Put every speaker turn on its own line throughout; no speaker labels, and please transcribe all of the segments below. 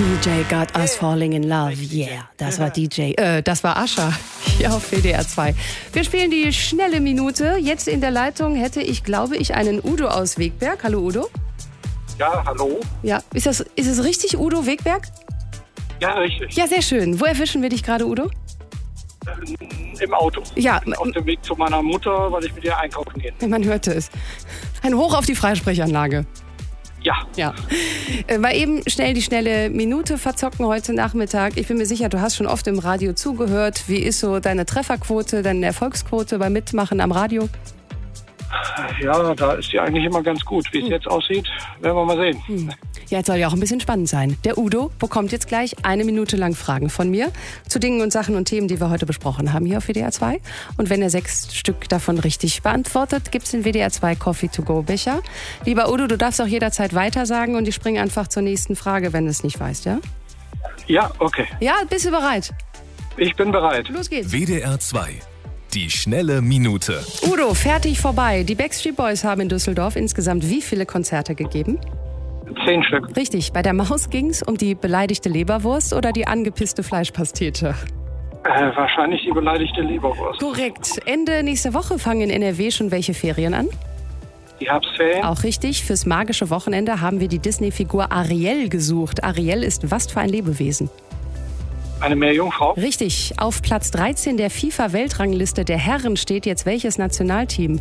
DJ Got Us Falling in Love, yeah. Das war Ascha hier auf WDR 2. Wir spielen die schnelle Minute. Jetzt in der Leitung hätte ich, glaube ich, einen Udo aus Wegberg. Hallo Udo.
Ja, hallo.
Ja, ist es richtig, Udo Wegberg?
Ja, richtig.
Ja, sehr schön. Wo erwischen wir dich gerade, Udo?
Im Auto.
Ja.
Auf dem Weg zu meiner Mutter, weil ich mit ihr einkaufen gehe.
Man hörte es. Ein Hoch auf die Freisprechanlage.
Ja.
Mal eben schnell die schnelle Minute verzocken heute Nachmittag. Ich bin mir sicher, du hast schon oft im Radio zugehört. Wie ist so deine Trefferquote, deine Erfolgsquote beim Mitmachen am Radio?
Ja, da ist sie eigentlich immer ganz gut. Wie es jetzt aussieht, werden wir mal sehen.
Ja, jetzt soll ja auch ein bisschen spannend sein. Der Udo bekommt jetzt gleich 1 Minute lang Fragen von mir zu Dingen und Sachen und Themen, die wir heute besprochen haben hier auf WDR 2. Und wenn er 6 Stück davon richtig beantwortet, gibt es den WDR 2 Coffee-to-go-Becher. Lieber Udo, du darfst auch jederzeit weitersagen und ich springe einfach zur nächsten Frage, wenn du es nicht weißt, ja?
Ja, okay.
Ja, bist du bereit?
Ich bin bereit.
Los geht's.
WDR 2. Die schnelle Minute.
Udo, fertig vorbei. Die Backstreet Boys haben in Düsseldorf insgesamt wie viele Konzerte gegeben?
10 Stück.
Richtig. Bei der Maus ging's um die beleidigte Leberwurst oder die angepisste Fleischpastete?
Wahrscheinlich die beleidigte Leberwurst.
Korrekt. Ende nächster Woche fangen in NRW schon welche Ferien an?
Die Herbstferien.
Auch richtig. Fürs magische Wochenende haben wir die Disney-Figur Ariel gesucht. Ariel ist was für ein Lebewesen?
Eine Meerjungfrau.
Richtig. Auf Platz 13 der FIFA-Weltrangliste der Herren steht jetzt welches Nationalteam?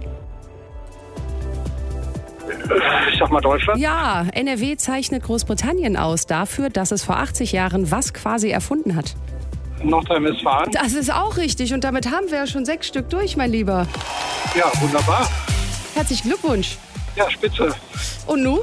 Ich sag mal Deutschland.
Ja, NRW zeichnet Großbritannien aus dafür, dass es vor 80 Jahren was quasi erfunden hat.
Nordrhein-Westfalen.
Das ist auch richtig und damit haben wir ja schon 6 Stück durch, mein Lieber.
Ja, wunderbar.
Herzlichen Glückwunsch.
Ja, spitze.
Und nun?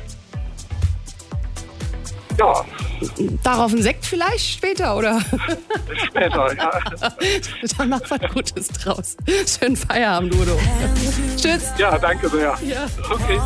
Ja,
Darauf ein Sekt vielleicht später, oder?
später, ja.
Dann mach was Gutes draus. Schönen Feierabend, Udo. Tschüss.
Ja, danke sehr.
Ja.
Okay.